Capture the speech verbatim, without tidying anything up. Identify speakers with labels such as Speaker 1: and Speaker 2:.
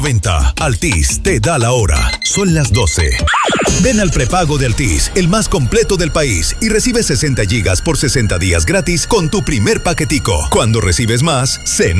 Speaker 1: Venta. Altis te da la hora. Son las doce. Ven al prepago de Altis, el más completo del país, y recibe sesenta gigas por sesenta días gratis con tu primer paquetico. Cuando recibes más, se